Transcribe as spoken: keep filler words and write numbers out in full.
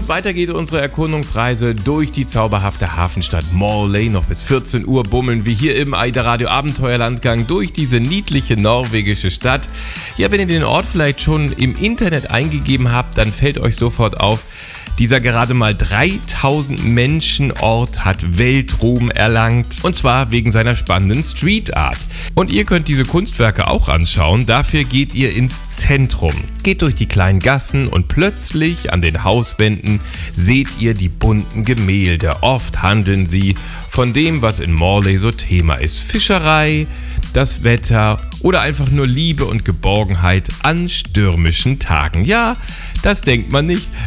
Und weiter geht unsere Erkundungsreise durch die zauberhafte Hafenstadt Morley. Noch bis vierzehn Uhr bummeln wir hier im AIDA Radio Abenteuerlandgang durch diese niedliche norwegische Stadt. Ja, wenn ihr den Ort vielleicht schon im Internet eingegeben habt, dann fällt euch sofort auf, dieser gerade mal dreitausend Menschen Ort hat Weltruhm erlangt, und zwar wegen seiner spannenden Street Art. Und ihr könnt diese Kunstwerke auch anschauen, dafür geht ihr ins Zentrum. Geht durch die kleinen Gassen und plötzlich an den Hauswänden seht ihr die bunten Gemälde. Oft handeln sie von dem, was in Morley so Thema ist. Fischerei, das Wetter oder einfach nur Liebe und Geborgenheit an stürmischen Tagen. Ja, das denkt man nicht,